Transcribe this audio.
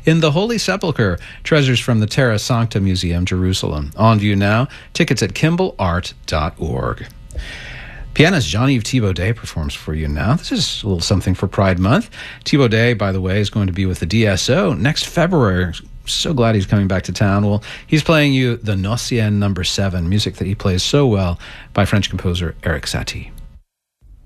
in the Holy Sepulchre, treasures from the Terra Sancta Museum, Jerusalem. On view now. Tickets at kimballart.org. Pianist Jean-Yves Thibaudet performs for you now. This is a little something for Pride Month. Thibaudet, by the way, is going to be with the DSO next February. So glad he's coming back to town. Well, he's playing you the Nocien No. 7, music that he plays so well by French composer Erik Satie.